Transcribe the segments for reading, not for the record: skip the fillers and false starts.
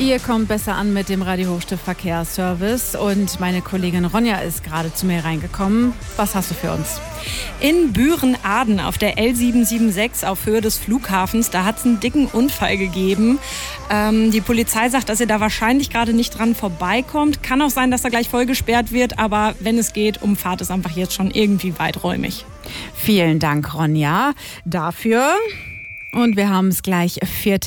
Ihr kommt besser an mit dem Radio Hochstift Verkehrsservice und meine Kollegin Ronja ist gerade zu mir reingekommen. Was hast du für uns? In Büren-Aden auf der L776 auf Höhe des Flughafens, da hat es einen dicken Unfall gegeben. Die Polizei sagt, dass ihr da wahrscheinlich gerade nicht dran vorbeikommt. Kann auch sein, dass da gleich voll gesperrt wird, aber wenn es geht, umfahrt es einfach jetzt schon irgendwie weiträumig. Vielen Dank, Ronja, dafür. Und wir haben es gleich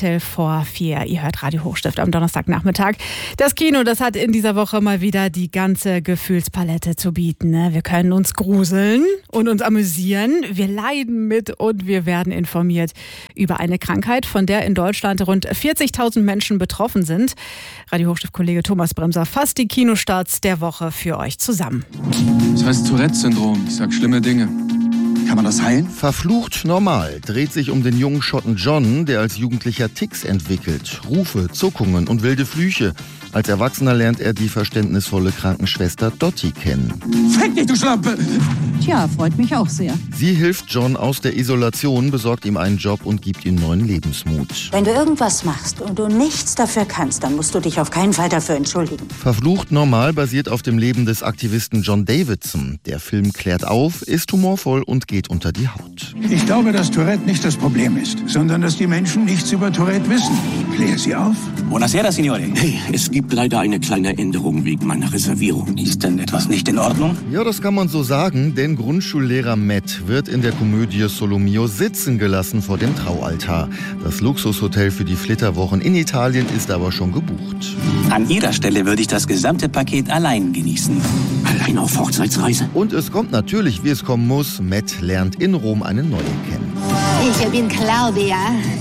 4:45. Ihr hört Radio Hochstift am Donnerstagnachmittag. Das Kino, das hat in dieser Woche mal wieder die ganze Gefühlspalette zu bieten. Wir können uns gruseln und uns amüsieren. Wir leiden mit und wir werden informiert über eine Krankheit, von der in Deutschland rund 40.000 Menschen betroffen sind. Radio Hochstift-Kollege Thomas Bremser fasst die Kinostarts der Woche für euch zusammen. Das heißt Tourette-Syndrom. Ich sag schlimme Dinge. Kann man das heilen? Verflucht normal dreht sich um den jungen Schotten John, der als Jugendlicher Tics entwickelt. Rufe, Zuckungen und wilde Flüche. Als Erwachsener lernt er die verständnisvolle Krankenschwester Dottie kennen. Fick dich, du Schlampe! Tja, freut mich auch sehr. Sie hilft John aus der Isolation, besorgt ihm einen Job und gibt ihm neuen Lebensmut. Wenn du irgendwas machst und du nichts dafür kannst, dann musst du dich auf keinen Fall dafür entschuldigen. Verflucht normal basiert auf dem Leben des Aktivisten John Davidson. Der Film klärt auf, ist humorvoll und geht unter die Haut. Ich glaube, dass Tourette nicht das Problem ist, sondern dass die Menschen nichts über Tourette wissen. Klär sie auf. Buonasera, Signore. Hey, es gibt leider eine kleine Änderung wegen meiner Reservierung. Ist denn etwas nicht in Ordnung? Ja, das kann man so sagen, denn Grundschullehrer Matt wird in der Komödie Solomio sitzen gelassen vor dem Traualtar. Das Luxushotel für die Flitterwochen in Italien ist aber schon gebucht. An Ihrer Stelle würde ich das gesamte Paket allein genießen. Allein auf Hochzeitsreise? Und es kommt natürlich, wie es kommen muss. Matt lernt in Rom eine neue kennen. Ich bin Claudia.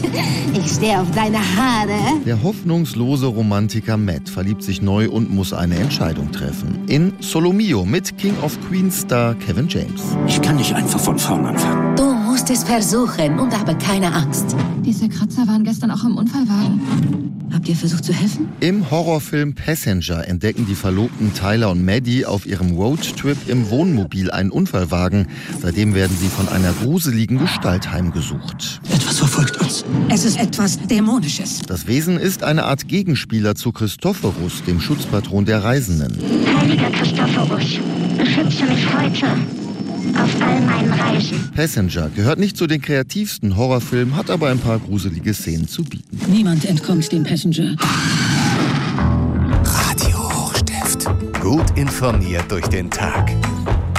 Ich stehe auf deine Haare. Der hoffnungslose Romantiker Matt verliebt sich neu und muss eine Entscheidung treffen. In Solomio mit King of Queens Star Kevin James. Ich kann nicht einfach von vorn anfangen. Du musst es versuchen und habe keine Angst. Diese Kratzer waren gestern auch im Unfallwagen. Habt ihr versucht zu helfen? Im Horrorfilm Passenger entdecken die Verlobten Tyler und Maddie auf ihrem Roadtrip im Wohnmobil einen Unfallwagen. Seitdem werden sie von einer gruseligen Gestalt heimgesucht. Etwas verfolgt uns. Es ist etwas Dämonisches. Das Wesen ist eine Art Gegenspieler zu Christophorus, dem Schutzpatron der Reisenden. Heiliger Christophorus, beschütze mich heute auf all meinen Reisen. Passenger gehört nicht zu den kreativsten Horrorfilmen, hat aber ein paar gruselige Szenen zu bieten. Niemand entkommt dem Passenger. Radio Hochstift. Gut informiert durch den Tag.